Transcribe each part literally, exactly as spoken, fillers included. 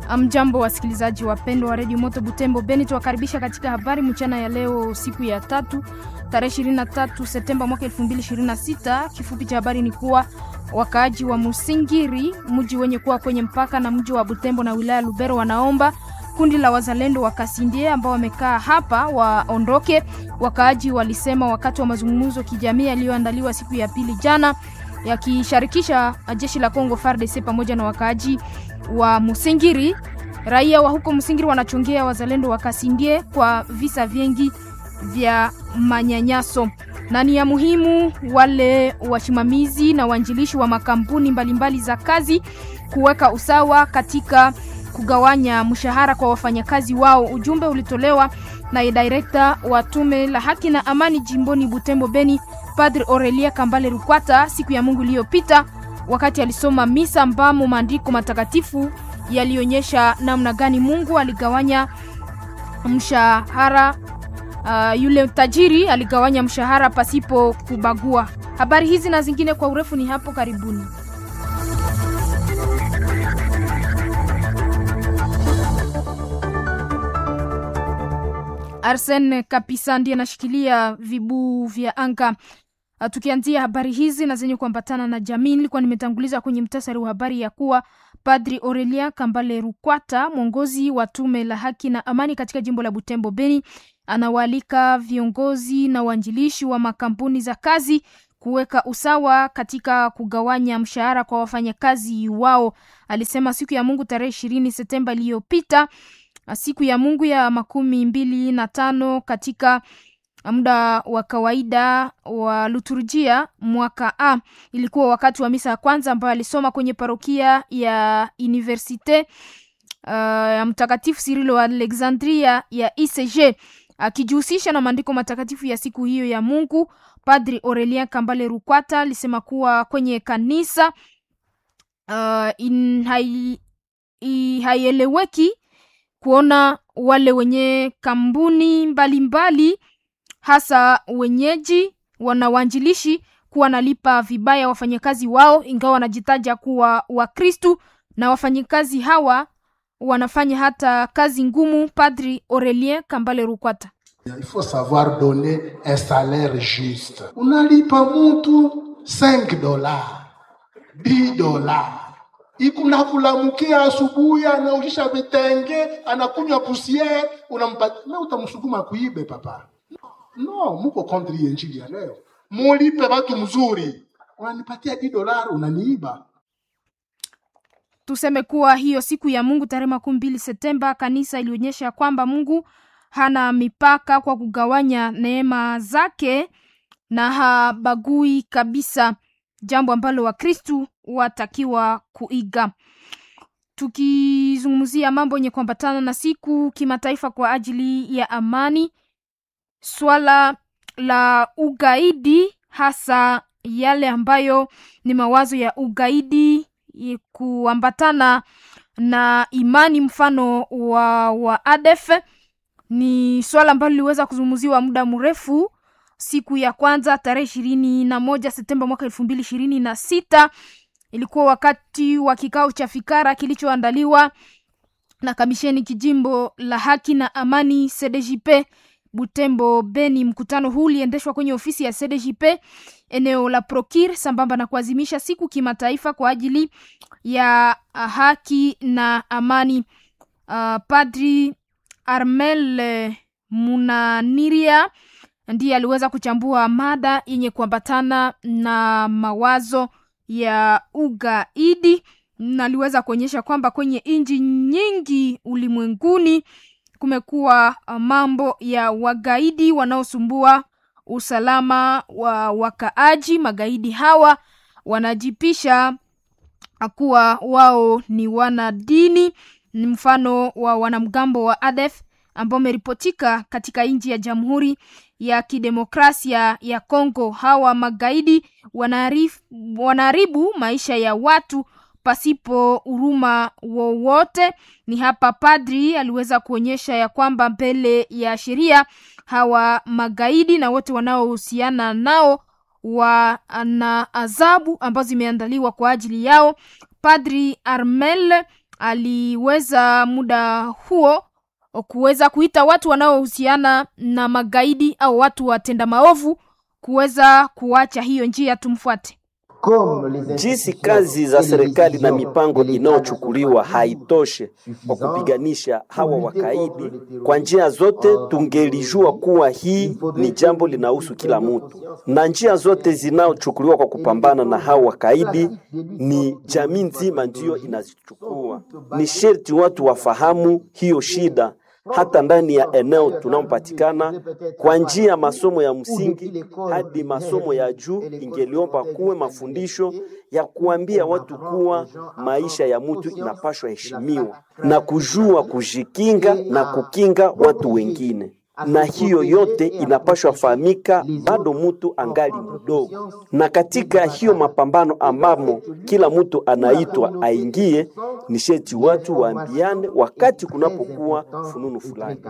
Mjambo wasikilizaji wapendwa wa Radio Moto Butembo Beni, tuwakaribisha katika habari mchana ya leo, siku ya tatu tarehe ishirini na tatu Septemba mwaka elfu mbili ishirini na sita. Kifupi cha habari ni kuwa wakaaji wa Musingiri, mji wenye kuwa kwenye mpaka na mji wa Butembo na wilaya Lubero, wanaomba kundi la wazalendo wa Kasindie ambao wamekaa hapa waondoke. Wakaaji walisema wakati wa mazungumzo kijamii yaliyoandaliwa siku ya pili jana, yakisharikisha jeshi la Kongo F A R D C pamoja na wakaaji wa Musingiri. Raia wa huko Musingiri wanachongea wazalendo wa Kasindie kwa visa vingi vya manyanyaso. Na ni ya muhimu wale wasimamizi na wanjilishi wa makampuni mbalimbali za kazi kuweka usawa katika kugawanya mshahara kwa wafanyakazi wao. Ujumbe ulitolewa na director wa tume la haki na amani jimboni Butembo Beni, Padre Aurelia Kambale Rukwata, siku ya Mungu iliyopita, wakati alisoma misa ambamo maandiko matakatifu yalionyesha namna gani Mungu aligawanya mshahara. Uh, yule tajiri aligawanya mshahara pasipo kubagua. Habari hizi na zingine kwa urefu ni hapo karibuni. Arsene Kapisa ndiye anashikilia vibu vya anga. Uh, tukianzia habari hizi na zenye kuambatana na jamii, nilikuwa nimetanguliza kwenye mtasari wa habari ya kuwa Padri Aurelia Kambale Rukwata, mwongozi wa tume la haki na amani katika jimbo la Butembo Beni, anawaalika viongozi na wanjilishi wa makampuni za kazi kuweka usawa katika kugawanya mshahara kwa wafanyakazi wao. Alisema siku ya Mungu tarehe ishirini Septemba iliyopita, siku ya Mungu ya makumi mbili na tano katika muda wa kawaida wa liturujia mwaka A. Ilikuwa wakati wa misa ya kwanza ambayo alisoma kwenye parokia ya Universite ya uh, Mtakatifu Cyril wa Alexandria ya I C G. Akijihusisha na maandiko matakatifu ya siku hiyo ya Mungu, Padri Aurelia Kambale Rukwata alisema kuwa kwenye kanisa uh, in hai, i, haieleweki kuona wale wenye kampuni mbalimbali hasa wenyeji wanawanjilishi kuwa nalipa vibaya wafanyakazi wao, ingawa wanajitaja kuwa Wakristu na wafanyakazi hawa wanafanya hata kazi ngumu. Padri Aurelien Kambale Rukwata: il faut savoir donner un salaire juste. Unalipa mtu cinq dollars, dix dollars. Ikuna kulamukia asubuhi anaosha vitenge, anakunywa pusiere, unampatia na utamsukuma kuibe papa. No, muko contre injili ya leo. Mulipe watu mzuri. Unanipatia dix dollars unaniiba. Tuseme kuwa hiyo siku ya Mungu tarehe makumi mbili Septemba, kanisa ilionyesha kwamba Mungu hana mipaka kwa kugawanya neema zake na habagui kabisa, jambo ambalo Wakristu watakiwa kuiga. Tukizungumzia mambo yenye kuambatana na siku kimataifa kwa ajili ya amani, swala la ugaidi, hasa yale ambayo ni mawazo ya ugaidi kuambatana na imani mfano wa, wa A D F, ni swala ambalo liweza kuzungumziwa muda mrefu. Siku ya kwanza tarehe ishirini na moja Septemba mwaka elfu mbili ishirini na sita ilikuwa wakati wa kikao cha fikara kilichoandaliwa na kamisheni kijimbo la haki na amani C D J P Butembo Beni. Mkutano huu uliendeshwa kwenye ofisi ya C D J P eneo la Prokir, sambamba na kuadhimisha siku kimataifa kwa ajili ya haki na amani. Uh, Padri Armel Munaniria ndiye aliweza kuchambua mada yenye kuambatana na mawazo ya ugaidi, na aliweza kuonyesha kwamba kwenye inji nyingi ulimwenguni kumekuwa mambo ya wagaidi wanaosumbua usalama wa wakaaji. Magaidi hawa wanajipisha kuwa wao ni wanadini, ni mfano wa wanamgambo wa A D F ambao wameripotika katika nchi ya Jamhuri ya Kidemokrasia ya Kongo. Hawa magaidi wanaharibu maisha ya watu pasipo huruma wowote. Ni hapa padri aliweza kuonyesha ya kwamba mbele ya sheria hawa magaidi na wote wanaohusiana nao wana adhabu ambazo zimeandaliwa kwa ajili yao. Padri Armel aliweza muda huo kuweza kuita watu wanaohusiana na magaidi au watu watenda maovu kuweza kuacha hiyo njia. Tumfuate. Jinsi kazi za serikali na mipango inayochukuliwa haitoshe kwa kupiganisha hawa wakaidi, kwa njia zote tungelijua kuwa hii ni jambo linahusu kila mtu, na njia zote zinazochukuliwa kwa kupambana na hawa wakaidi ni jamii nzima ndio inazichukua. Ni sherti watu wafahamu hiyo shida hata ndani ya eneo tunampatikana, kwa njia masomo ya msingi hadi masomo ya juu. Ingeliomba kuwe mafundisho ya kuambia watu kuwa maisha ya mtu inapaswa heshimiwa na kujua kujikinga na kukinga watu wengine, na hiyo yote inapaswa fahamika bado mtu angali mdogo. Na katika hiyo mapambano ambamo kila mtu anaitwa aingie, ni sherti watu waambiane wakati kunapokuwa fununu fulani.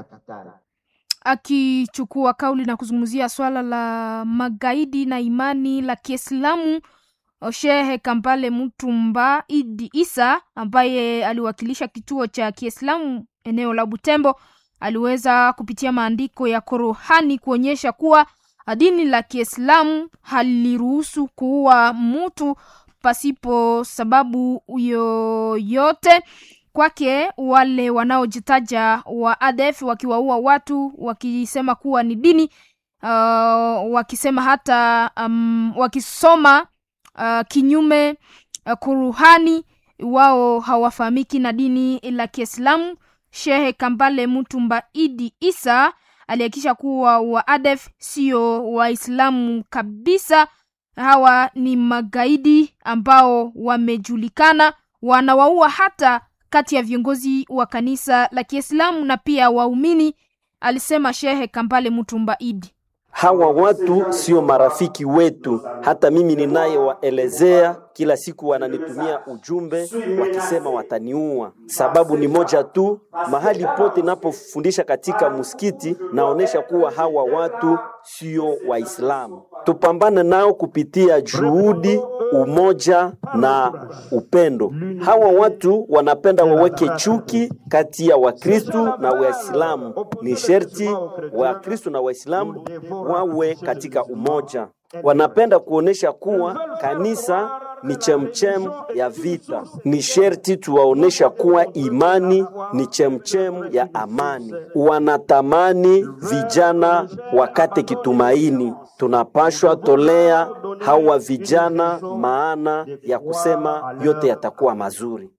Akichukua kauli na kuzungumzia swala la magaidi na imani la Kiislamu, Shehe Kambale Mutumba Idi Isa ambaye aliwakilisha kituo cha Kiislamu eneo la Butembo aliweza kupitia maandiko ya Qur'ani kuonyesha kuwa dini la Kiislamu haliruhusu kuua mtu pasipo sababu yoyote. Kwake wale wanaojitaja wa A D F wakiwaua watu wakisema kuwa ni dini, uh, wakisema hata um, wakisoma uh, kinyume uh, Qur'ani, wao hawafahamiki na dini la Kiislamu. Shehe Kambale Mutumba Idi Isa alihakikisha kuwa wa A D F sio Waislamu kabisa. Hawa ni magaidi ambao wamejulikana, wanawaua hata kati ya viongozi wa kanisa la Kiislamu na pia waumini, alisema Shehe Kambale Mutumba Idi. Hawa watu sio marafiki wetu. Hata mimi ninaye waelezea kila siku wananitumia ujumbe wakisema wataniua. Sababu ni moja tu, mahali pote napofundisha katika msikiti naonesha kuwa hawa watu sio Waislamu. Tupambane nao kupitia juhudi, umoja na upendo. Hawa watu wanapenda waweke chuki kati ya Wakristo na Waislamu. Ni sherti Wakristo na Waislamu wawe katika umoja. Wanapenda kuonesha kuwa kanisa ni chemchem ya vita. Ni sherti tuwaonesha kuwa imani ni chemchem ya amani. Wanatamani vijana wakate kitumaini. Tunapashwa tolea hawa vijana maana ya kusema yote yatakuwa mazuri.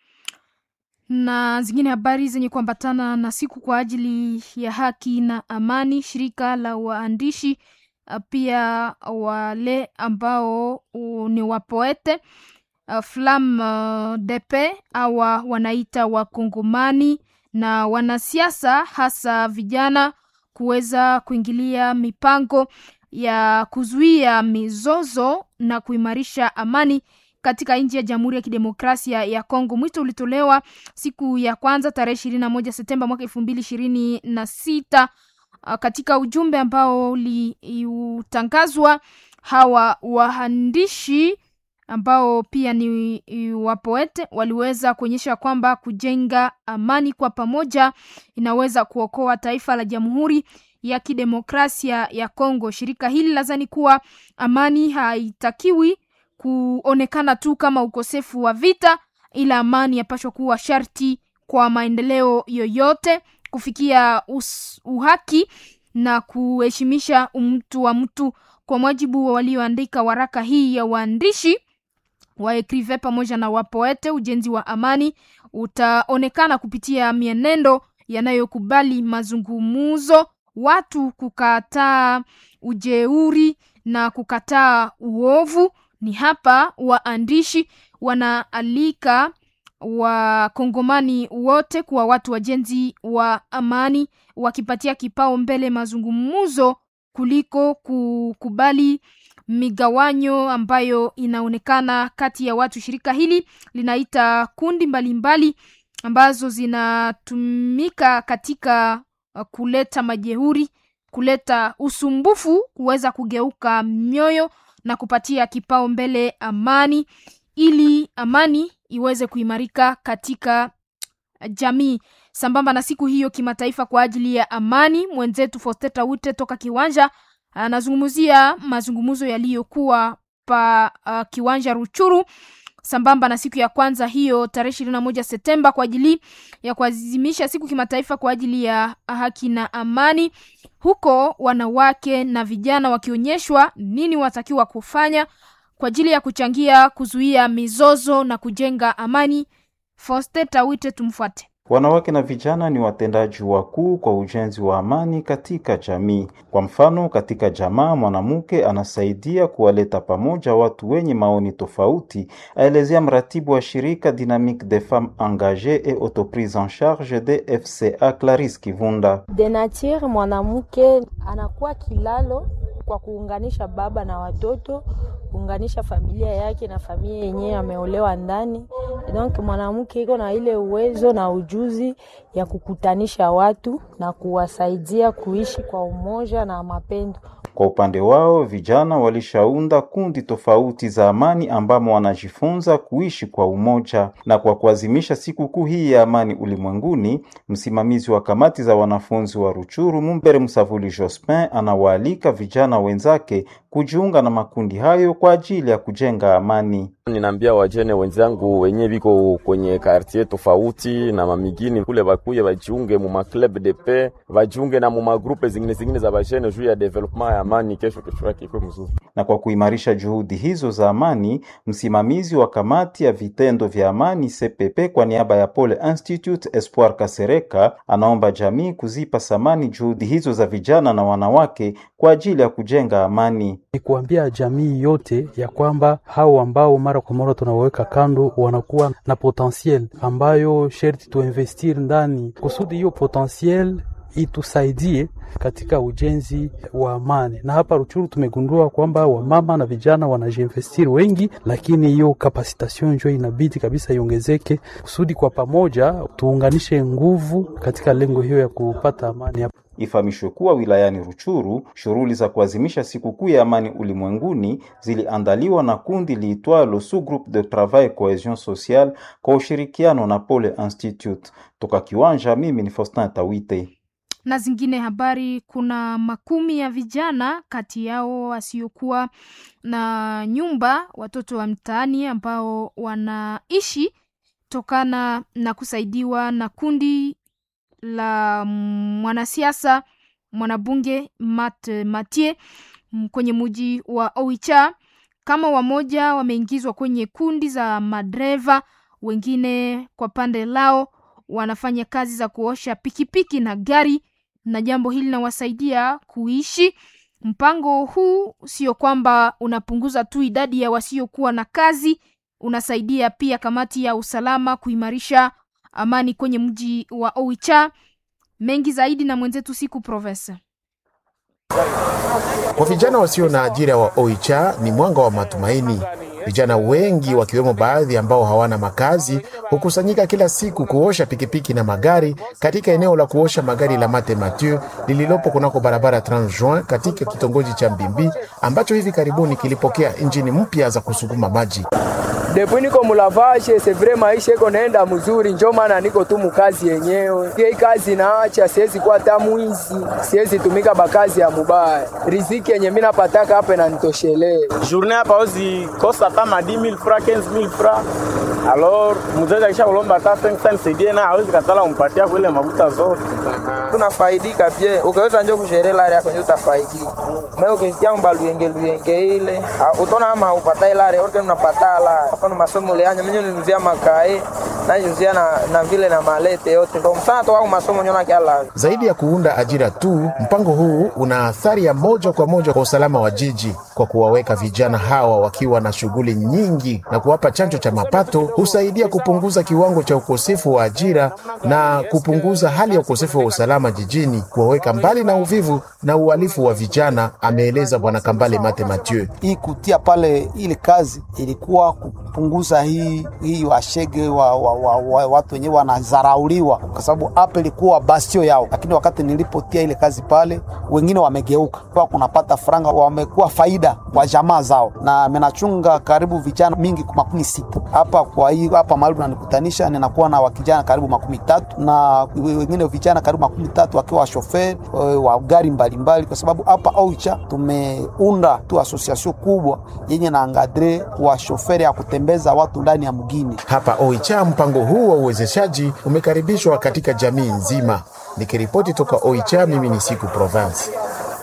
Na zingine habari zenye kuambatana na siku kwa ajili ya haki na amani, shirika la waandishi pia wale ambao ni wapoete Flam D P awa wanaita wakongomani na wanasiasa hasa vijana kuweza kuingilia mipango ya kuzuia mizozo na kuimarisha amani katika nchi ya Jamhuri ya Kidemokrasia ya Kongo. Mwito ulitolewa siku ya kwanza tarehe ishirini na moja Septemba mwaka elfu mbili ishirini na sita katika ujumbe ambao uliutangazwa. Hawa waandishi ambao pia ni wapoete waliweza kuonyesha kwamba kujenga amani kwa pamoja inaweza kuokoa taifa la Jamhuri ya Kidemokrasia ya Kongo. Shirika hili lazani kuwa amani haitakiwi kuonekana tu kama ukosefu wa vita, ila amani yapaswa kuwa sharti kwa maendeleo yoyote, kufikia us, uhaki na kuheshimisha mtu wa mtu. Kwa mujibu wa walioandika waraka hii ya waandishi wa ekrive pamoja na wapoete, ujenzi wa amani utaonekana kupitia mienendo yanayokubali mazungumzo, watu kukataa ujeuri na kukataa uovu. Ni hapa waandishi wanaalika wa Kongomani wote kuwa watu wajenzi wa amani, wakipatia kipao mbele mazungumzo kuliko kukubali migawanyo ambayo inaonekana kati ya watu. Shirika hili linaita kundi mbalimbali mbali ambazo zinatumika katika kuleta majeuri, kuleta usumbufu, kuweza kugeuka mioyo na kupatia kipao mbele amani, ili amani iweze kuimarika katika jamii. Sambamba na siku hiyo kimataifa kwa ajili ya amani, mwenzetu Fosteta Wite toka Kiwanja anazungumzia mazungumzo yaliyokuwa pa uh, Kiwanja Ruchuru sambamba na siku ya kwanza hiyo tarehe ishirini na moja Septemba kwa ajili ya kuadhimisha siku kimataifa kwa ajili ya haki na amani. Huko wanawake na vijana wakionyeshwa nini watakiwa kufanya kwa ajili ya kuchangia kuzuia mizozo na kujenga amani. Fosteta Wite, tumfuate. Wanawake na vijana ni watendaji wakuu kwa ujenzi wa amani katika jamii. Kwa mfano, katika jamaa mwanamke anasaidia kuwaleta pamoja watu wenye maoni tofauti, aelezea mratibu wa shirika Dynamique des Femmes Engagées et Autoprise en Charge de F C A Clarisse Kivunda. De nature mwanamke anakuwa kilalo kwa kuunganisha baba na watoto, kuunganisha familia yake na familia yenyewe ameolewa ndani. Donc mwanamke iko na ile uwezo na ujuzi ya kukutanisha watu na kuwasaidia kuishi kwa umoja na mapendo. Kwa upande wao, vijana walishaunda kundi tofauti za amani ambamo wanajifunza kuishi kwa umoja. Na kwa kuazimisha siku kuu hii ya amani ulimwenguni, msimamizi wa kamati za wanafunzi wa Ruchuru Mumbere Musavuli Jospin anawaalika vijana wenzake kujiunga na makundi hayo kwa ajili ya kujenga amani. Ninaambia wajene wenzangu wenye biko kwenye quartier tofauti na mamigini kule bakuye bajiunge mu ma club de paix, bajiunge na mu ma groupe zingine zingine za bajene juu ya development ya amani kesho kesho yake iko mzuri. Na kwa kuimarisha juhudi hizo za amani, msimamizi wa kamati ya vitendo vya amani C P P kwa niaba ya Pole Institute Espoir Kasereka anaomba jamii kuzipa samani juhudi hizo za vijana na wanawake kwa ajili ya kujenga amani. Ni kuambia jamii yote ya kwamba hao ambao mara kwa mara tunaweka kando wanakuwa na potentiel ambayo sherti tuinvestir ndani kusudi hiyo potentiel itusaidie katika ujenzi wa amani. Na hapa Ruchuru tumegundua kwamba wamama na vijana wanajiinvestir wengi, lakini hiyo capacitation ndio inabidi kabisa iongezeke kusudi kwa pamoja tuunganishe nguvu katika lengo hiyo ya kupata amani hapa. Ifahamishwe kuwa wilayani Ruchuru, shughuli za kuazimisha sikukuu ya amani ulimwenguni ziliandaliwa na kundi liitwalo Sous-Groupe de Travail Cohesion Sociale kwa ushirikiano na Pole Institute. Toka Kiwanja, mimi ni Faustin Tawite. Na zingine habari, kuna makumi ya vijana kati yao wasiokuwa na nyumba, watoto wa mtaani ambao wanaishi tokana na kusaidiwa na kundi la mwanasiasa mwanabunge Mat Matie kwenye mji wa Oicha. Kama wamoja wameingizwa kwenye kundi za madreva, wengine kwa pande lao wanafanya kazi za kuosha pikipiki na gari, na jambo hili linawasaidia kuishi. Mpango huu sio kwamba unapunguza tu idadi ya wasiokuwa na kazi, unasaidia pia kamati ya usalama kuimarisha amani kwenye mji wa Oicha. Mengi zaidi na mwenzetu Siku Profesa. Kwa vijana wasio na ajira wa Oicha ni mwanga wa matumaini. Vijana wengi wakiwemo baadhi ambao hawana makazi hukusanyika kila siku kuosha pikipiki na magari katika eneo la kuosha magari la Mate Mathieu lililopo kunako barabara trente juin katika kitongoji cha Mbimbi ambacho hivi karibuni kilipokea injini mpya za kusukuma maji. Depuis niko mulavage, c'est vrai maisha iko naenda mzuri, njoo maana niko tu mukazi yenyewe. Hii kazi naacha, siwezi kuwa tamuizi, siwezi tumika bakazi ya mubaya. Riziki yenye mimi napataka hapa inanitoshelea. Journée hapa ozi kosa kama dix mille francs, quinze mille francs. Alors, mzazi akisha kulomba hata cinq cents cedi na hawezi katala umpatia kwa ile mafuta zote. Tunafaidika pia. Ukaweza njoo kusherela ile yako utafaidika. Mimi ukisikia mbalu yenge yenge ile, utaona ama upata ile ile yote unapata la. Hapa masomo leanya mimi nilizia makae na nilizia na, na vile na malete yote. Kwa mfano tu au masomo nyona kiala. Zaidi ya kuunda ajira tu, mpango huu una athari ya moja kwa moja kwa usalama wa jiji kwa kuwaweka vijana hawa wakiwa na shughuli nyingi na kuwapa chanjo cha mapato. Husaidia kupunguza kiwango cha ukosefu wa ajira na kupunguza hali ya ukosefu wa usalama jijini, kuwaweka mbali na uvivu na uhalifu wa vijana, ameeleza Bwana Kambale Mate Mathieu. Hii kutia pale ile kazi ilikuwa kupunguza hii hii washege wa, wa wa, wa, watu wenyewe wanazarauliwa kwa sababu hapa ilikuwa bastio yao, lakini wakati nilipotia ile kazi pale, wengine wamegeuka kwa kunapata franga, wamekuwa faida kwa jamaa zao, na menachunga karibu vijana mingi kwa makumi sita hapa. Kwa hiyo hapa mahali tunanikutanisha ninakuwa na wakijana karibu makumi tatu na wengine vijana karibu makumi tatu wakiwa shoferi wa gari mbalimbali, kwa sababu hapa Oicha tumeunda tu association kubwa yenye na angadre wa shoferi ya kutembeza watu ndani ya mgini. Hapa Oicha mpango huu wa uwezeshaji umekaribishwa katika jamii nzima. Nikiripoti toka Oicha, mimi ni Siku Province.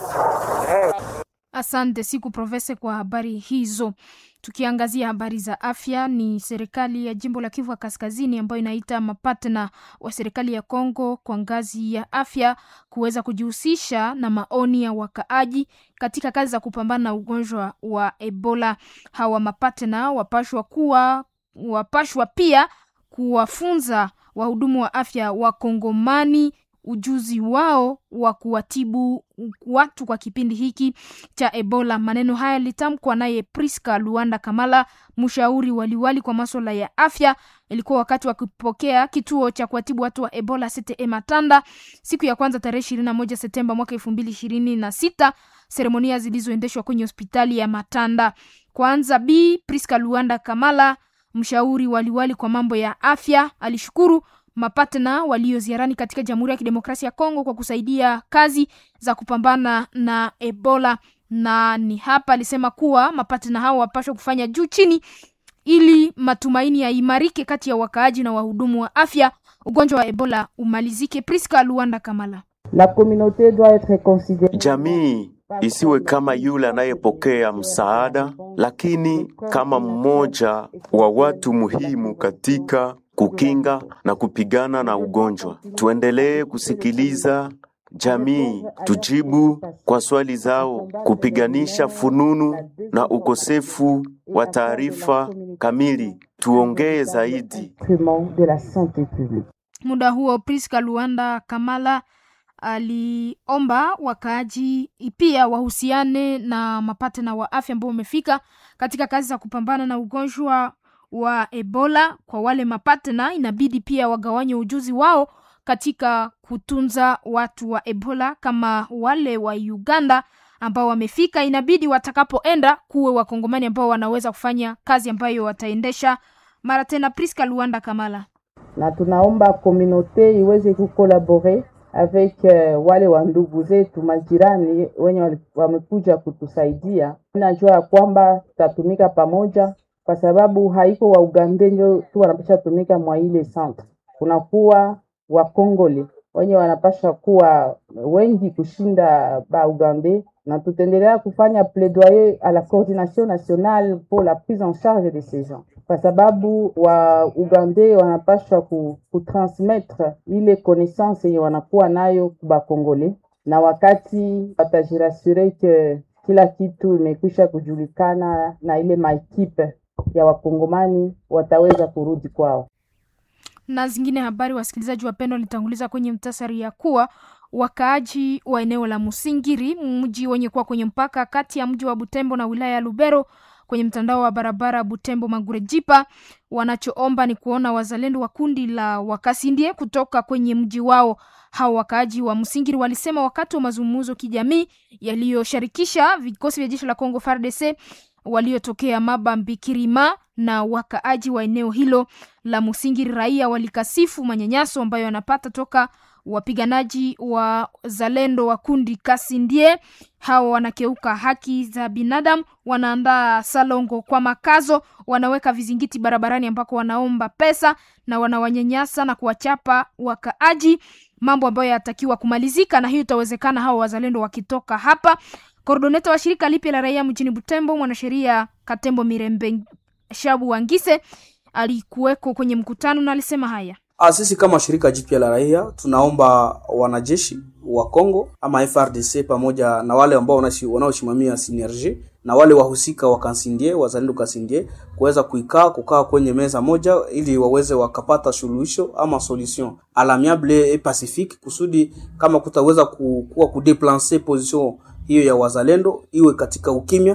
Asante Siku Province kwa habari hizo. Tukiangazia habari za afya, ni serikali ya jimbo la Kivu Kaskazini ambayo inaita mapatna wa serikali ya Kongo kwa ngazi ya afya kuweza kujihusisha na maoni ya wakaaji katika kazi za kupambana na ugonjwa wa Ebola. Hawa mapatna wapashwa kuwa wapashwa pia kuwafunza wahudumu wa afya wa Kongomani ujuzi wao wa kuwatibu watu kwa kipindi hiki cha Ebola. Maneno haya litamkwa naye Priska Luanda Kamala, mshauri waliwali kwa masuala ya afya. Ilikuwa wakati wa kupokea kituo cha kuwatibu watu wa Ebola C T E Matanda siku ya kwanza tarehe ishirini na moja Septemba mwaka elfu mbili ishirini na sita, seremonia zilizoendeshwa kwenye hospitali ya Matanda. Kwanza Bi Priska Luanda Kamala, mshauri waliwali kwa mambo ya afya, alishukuru mapatna walio ziarani katika Jamhuri ya Kidemokrasia ya Kongo kwa kusaidia kazi za kupambana na Ebola, na ni hapa alisema kuwa mapatna hao wapaswa kufanya juu chini ili matumaini ya imarike kati ya wakaaji na wahudumu wa afya, ugonjwa wa Ebola umalizike. Priska Luanda Kamala: La communauté doit être considérée. Jamii isiwe kama yule anayepokea msaada, lakini kama mmoja wa watu muhimu katika kukinga na kupigana na ugonjwa. Tuendelee kusikiliza jamii, tujibu kwa swali zao, kupiganisha fununu na ukosefu wa taarifa kamili. Tuongee zaidi. Muda huo Priska Luanda Kamala aliomba wakaaji pia wahusiane na mapatna wa afya ambao wamefika katika kazi za kupambana na ugonjwa wa Ebola. Kwa wale mapatna inabidi pia wagawanye ujuzi wao katika kutunza watu wa Ebola, kama wale wa Uganda ambao wamefika, inabidi watakapoenda kuwe wakongomani ambao wanaweza kufanya kazi ambayo wataendesha mara tena. Priska Luanda Kamala: Na tunaomba communauté iweze kukolabore avec uh, wale wa ndugu zetu majirani wenye wamekuja kutusaidia. Najua ya kwamba tutatumika pamoja kwa sababu haiko wa Uganda ndio tu wanapasha tumika mwa ile centre. Kuna kuwa wa Kongole wenye wanapasha kuwa wengi kushinda ba Uganda, na tutaendelea kufanya plaidoyer à la coordination nationale pour la prise en charge de ces gens, kwa sababu wa Uganda wanapasha kutransmettre ile connaissance yenye wanakuwa nayo ba Kongole, na wakati watajirasure ke kila kitu imekwisha kujulikana na ile maekipe ya wakongomani wataweza kurudi kwao. Na zingine habari wasikilizaji wapendwa, litanguliza kwenye mtasari ya kuwa wakaaji wa eneo la Musingiri, mji wenye kuwa kwenye mpaka kati ya mji wa Butembo na wilaya ya Lubero, kwenye mtandao wa barabara Butembo Magurejipa, wanachoomba ni kuona wazalendo wa kundi la Wakasindie kutoka kwenye mji wao. Hao wakaaji wa Musingiri walisema wakati wa mazungumzo kijamii yaliyoshirikisha vikosi vya jeshi la Kongo F A R D C waliotokea Mabambi Kirima na wakaaji wa eneo hilo la Musingiri, raia walikasifu manyanyaso ambayo yanapata toka wapiganaji wa zalendo wa kundi Kasindie. Hao wanakeuka haki za binadamu, wanaandaa salongo kwa makazo, wanaweka vizingiti barabarani ambako wanaomba pesa na wanawanyanyasa na kuwachapa wakaaji, mambo ambayo yatakiwa kumalizika, na hiyo itawezekana hao wazalendo wakitoka hapa. Koordineta wa shirika lipya la raia mjini Butembo, mwanasheria Katembo Mirembe Shabu Wangise, alikuweko kwenye mkutano na alisema haya: Sisi kama shirika jipya la raia tunaomba wanajeshi wa Kongo ama F A R D C pamoja na wale ambao wanaosimamia synergie na wale wahusika wa Kasindie, wazalendo Kasindie, kuweza kuikaa kukaa kwenye meza moja ili waweze wakapata suluhisho ama solution à l'amiable et pacifique, kusudi kama kutaweza kuwa kudeplancer position hiyo ya wazalendo iwe katika ukimya,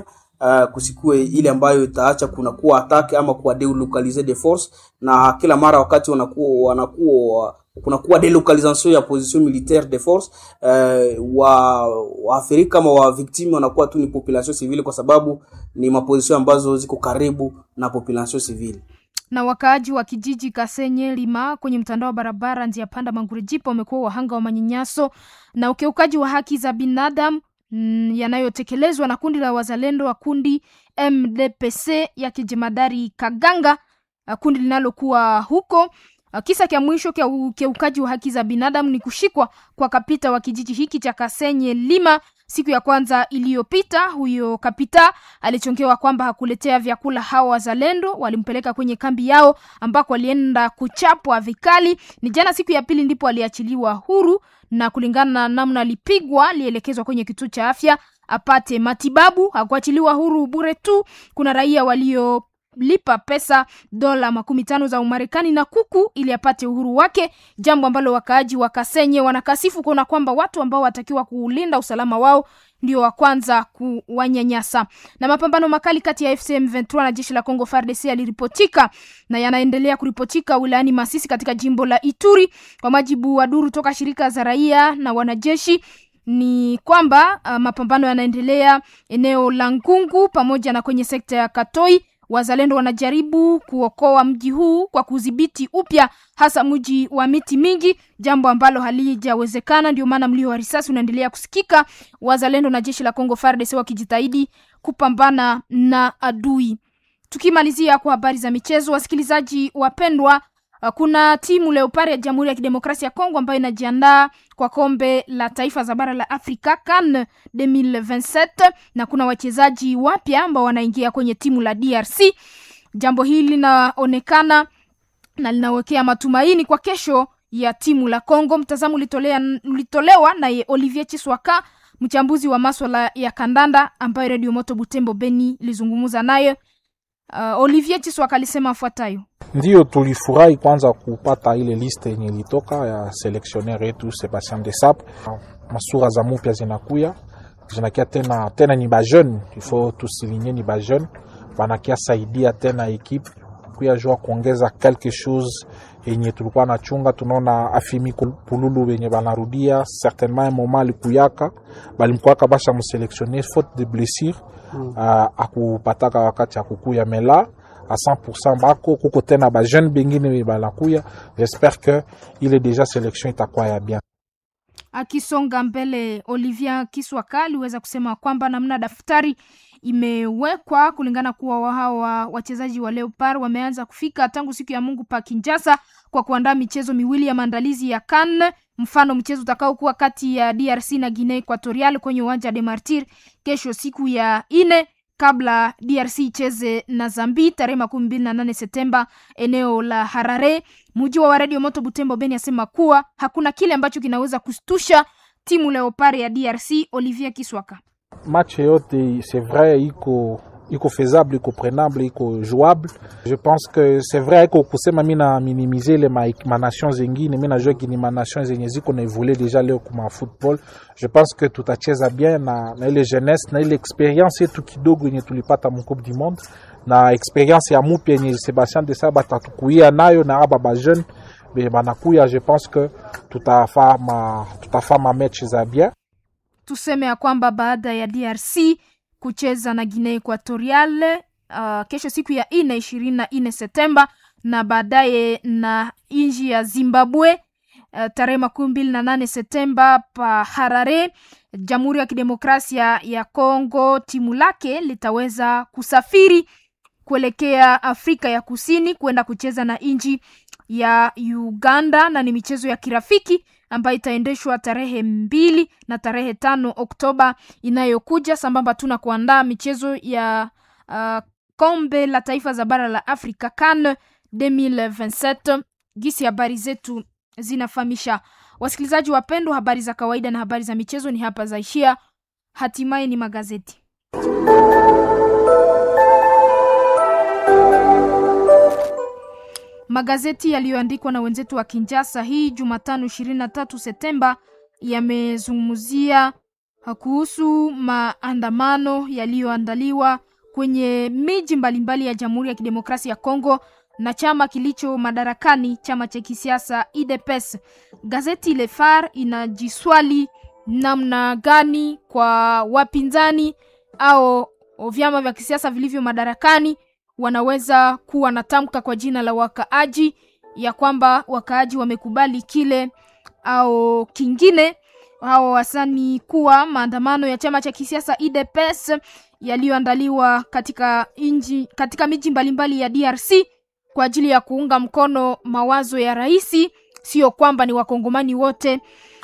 uh, kusikue ile ambayo itaacha kuna kuwa attack ama kuwa delocaliser des forces, na kila mara wakati wanakuwa wanakuwa kuna kuwa delocalisation ya position militaire de force uh, wa Waafrika ama wa victime wanakuwa tu ni population civile, kwa sababu ni maposition ambazo ziko karibu na population civile. Na wakaaji wa kijiji Kasenye Lima kwenye mtandao wa barabara njia panda Mangurejipa wamekuwa wahanga wa manyanyaso na ukiukaji wa haki za binadamu mm, yanayotekelezwa na kundi la wazalendo wa kundi M D P C ya kijemadari Kaganga, kundi linalokuwa huko. Kisa kia mwisho kia ukiukaji wa haki za binadamu ni kushikwa kwa kapita wa kijiji hiki cha Kasenye Lima siku ya kwanza iliyopita. Huyo kapita alichongewa kwamba hakuletea vyakula hao wazalendo, walimpeleka kwenye kambi yao ambako alienda kuchapwa vikali. Ni jana siku ya pili ndipo aliachiliwa huru, na kulingana na namna alipigwa alielekezwa kwenye kituo cha afya apate matibabu. Hakuachiliwa huru bure tu, kuna raia walio lipa pesa dola makumi tano za Umarekani na kuku ili apate uhuru wake, jambo ambalo wakaaji wa Kasenye wanakasifu kuona kwamba watu ambao watakiwa kulinda usalama wao ndio wa kwanza kuwanyanyasa. Na mapambano makali kati ya F C M ishirini na tatu na jeshi la Kongo F A R D C yaliripotika na yanaendelea kuripotika wilayani Masisi katika jimbo la Ituri. Kwa majibu wa duru toka shirika za raia na wanajeshi ni kwamba uh, mapambano yanaendelea eneo la Ngungu pamoja na kwenye sekta ya Katoi. Wazalendo wanajaribu kuokoa mji huu kwa kudhibiti upya hasa mji wa miti mingi, jambo ambalo halijawezekana. Ndio maana mlio wa risasi unaendelea kusikika, wazalendo na jeshi la Kongo F A R D C wakijitahidi kupambana na adui. Tukimalizia kwa habari za michezo, wasikilizaji wapendwa, kuna timu Leopard ya Jamhuri ya Kidemokrasia ya Kongo ambayo inajiandaa kwa kombe la taifa za bara la Afrika CAN elfu mbili ishirini na saba, na kuna wachezaji wapya ambao wanaingia kwenye timu la D R C. Jambo hili linaonekana na linawekea matumaini kwa kesho ya timu la Kongo. Mtazamo ulitolea ulitolewa na Olivier Chiswaka, mchambuzi wa masuala ya kandanda ambaye Radio Moto Butembo Beni lizungumza naye. Uh, Olivier Chiswaka alisema afuatayo: Ndio tulifurahi kwanza kupata ile liste yenye ilitoka ya selectionnaire yetu Sebastien Desabre. Masura za mupya zinakuya, zinakia tena tena ni ba jeune, il faut tout souligner ni ba jeune, wanakia saidia tena equipe kuya jua kuongeza quelque chose yenye tulikuwa na chunga. Tunaona Afimi Pululu wenye banarudia certainement un moment alikuyaka balimkwaka basha mselectionner faute de blessure mm. uh, akupataka wakati akukuya mela à cent pour cent bako kuko tena ba jeune bengine balakuya. J'espère que il est déjà sélection itakuwa ya bien. Akisonga mbele, Olivier Kiswaka aliweza kusema kwamba namna daftari imewekwa kulingana kuwa hawa wachezaji wa Leopard wameanza kufika tangu siku ya Mungu pa Kinshasa kwa kuandaa michezo miwili ya maandalizi ya CAN. Mfano mchezo utakao kuwa kati ya D R C na Guinea Equatorial kwenye uwanja de Martyrs kesho siku ya ine, kabla D R C icheze na Zambia tarehe makumi mbili na nane Septemba eneo la Harare. Mji wa Radio Moto Butembo Beni asema kuwa hakuna kile ambacho kinaweza kustusha timu Leopard ya D R C. Olivier Kiswaka: match yote c'est vrai iko iko faisable, iko prenable, iko jouable. Je pense que c'est vrai iko kusema mina minimiser les ma, ma nations zingine, mina jua ki ni ma nations zenye ziko na évoluer déjà leo kuma football. Je pense que tutacheza bien na na ile jeunesse na ile experience yetu kidogo yenye tulipata mu Coupe du Monde na experience ya mupya yenye Sebastien Desabre atatukuia nayo na aba ba jeune be banakuya. Je pense que tutafama tutafama match za bien. Tuseme ya kwamba baada ya D R C kucheza na Guinea Equatorial uh, kesho siku ya ine ishirini na nne Septemba na baadaye na inji ya Zimbabwe uh, tarehe makumi mbili na nane Septemba pa Harare, Jamhuri ya Kidemokrasia ya Kongo, timu lake litaweza kusafiri kuelekea Afrika ya Kusini kwenda kucheza na inji ya Uganda, na ni michezo ya kirafiki ambayo itaendeshwa tarehe mbili na tarehe tano Oktoba inayokuja, sambamba tuna kuandaa michezo ya uh, kombe la taifa za bara la Afrika CAN elfu mbili ishirini na saba. Gisi habari zetu zinafahamisha. Wasikilizaji wapendwa, habari za kawaida na habari za michezo ni hapa zaishia. Hatimaye ni magazeti. Magazeti yaliyoandikwa na wenzetu wa Kinshasa hii Jumatano ishirini na tatu Septemba yamezungumzia kuhusu maandamano yaliyoandaliwa kwenye miji mbalimbali ya Jamhuri ya Kidemokrasia ya Kongo na chama kilicho madarakani, chama cha kisiasa U D P S. Gazeti Le Phare inajiswali namna gani kwa wapinzani au vyama vya kisiasa vilivyo madarakani wanaweza kuwa na tamka kwa jina la wakaaji ya kwamba wakaaji wamekubali kile au kingine. Hao wasani kuwa maandamano ya chama cha kisiasa U D P S yaliyoandaliwa katika inji, katika miji mbalimbali ya D R C kwa ajili ya kuunga mkono mawazo ya rais, sio kwamba ni wakongomani wote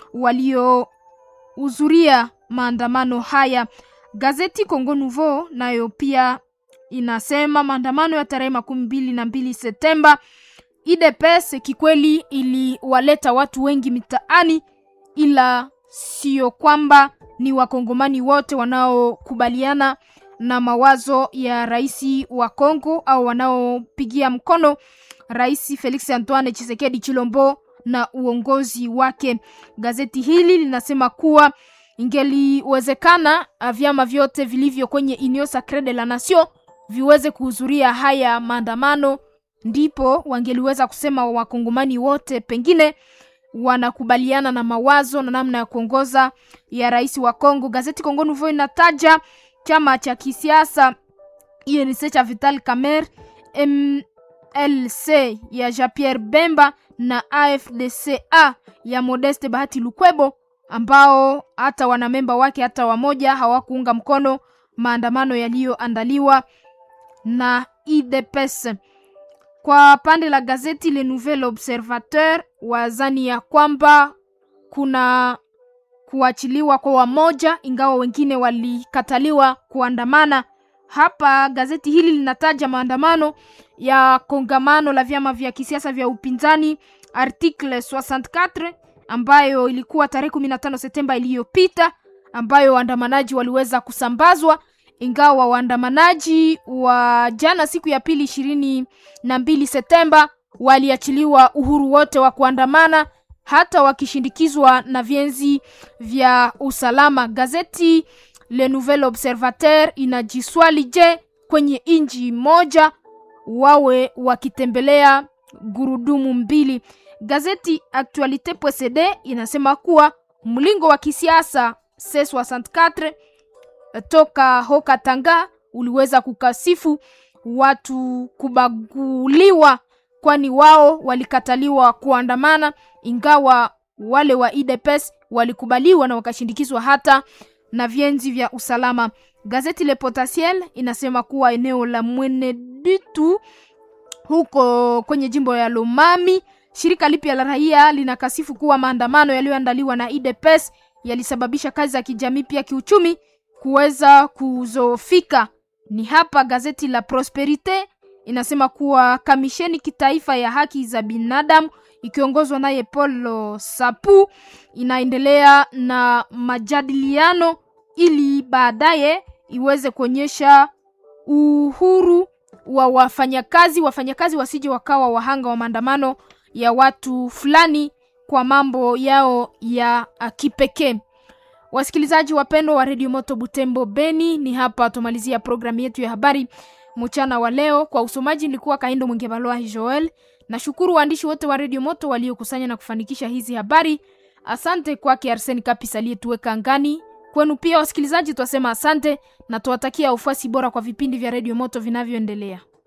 waliohudhuria maandamano haya. Gazeti Congo Nouveau nayo pia inasema maandamano ya tarehe makumi mbili na mbili Septemba, U D P S kikweli iliwaleta watu wengi mitaani, ila sio kwamba ni wakongomani wote wanaokubaliana na mawazo ya rais wa Kongo au wanaopigia mkono Rais Felix Antoine Tshisekedi Chilombo na uongozi wake. Gazeti hili linasema kuwa ingeliwezekana vyama vyote vilivyo kwenye Union Sacrée de la Nation viweze kuhudhuria haya maandamano, ndipo wangeliweza kusema wakongomani wote pengine wanakubaliana na mawazo na namna ya kuongoza ya rais wa Kongo. Gazeti Congo Nouveau inataja chama cha kisiasa U N C cha Vital Kamerhe, M L C ya Jean-Pierre Bemba na A F D C A ya Modeste Bahati Lukwebo, ambao hata wanamemba wake hata wamoja hawakuunga mkono maandamano yaliyoandaliwa na U D P S. Kwa pande la gazeti Le Nouvel Observateur, wazani ya kwamba kuna kuachiliwa kwa wamoja ingawa wengine walikataliwa kuandamana. Hapa gazeti hili linataja maandamano ya kongamano la vyama vya kisiasa vya upinzani article soixante-quatre ambayo ilikuwa tarehe kumi na tano Septemba iliyopita, ambayo waandamanaji waliweza kusambazwa, ingawa waandamanaji wa jana siku ya pili ishirini na mbili Septemba waliachiliwa uhuru wote wa kuandamana, hata wakishindikizwa na vienzi vya usalama. Gazeti Le Nouvel Observateur inajiswali, je, kwenye inji moja wawe wakitembelea gurudumu mbili? Gazeti Actualité point C D inasema kuwa mlingo wa kisiasa C soixante-quatre toka Haut-Katanga uliweza kukasifu watu kubaguliwa, kwani wao walikataliwa kuandamana, ingawa wale wa U D P S walikubaliwa na wakashindikizwa hata na vienzi vya usalama. Gazeti Le Potentiel inasema kuwa eneo la Mweneditu huko kwenye jimbo ya Lomami, shirika lipya la raia linakasifu kuwa maandamano yaliyoandaliwa na U D P S yalisababisha kazi za kijamii pia kiuchumi kuweza kuzofika. Ni hapa gazeti la Prosperite inasema kuwa kamisheni kitaifa ya haki za binadamu ikiongozwa naye Paul Sapu inaendelea na majadiliano ili baadaye iweze kuonyesha uhuru wa wafanyakazi, wafanyakazi wasije wakawa wahanga wa maandamano ya watu fulani kwa mambo yao ya kipekee. Wasikilizaji wapendwa wa Radio Moto Butembo Beni, ni hapa tumalizia programu yetu ya habari mchana wa leo. Kwa usomaji nilikuwa Kaindo Mwingebalwa Joel. Nashukuru waandishi wote wa Radio Moto waliokusanya na kufanikisha hizi habari. Asante kwake Arsene Kapisa aliyetuweka angani. Kwenu pia wasikilizaji twasema asante na tuwatakia ufuasi bora kwa vipindi vya Radio Moto vinavyoendelea.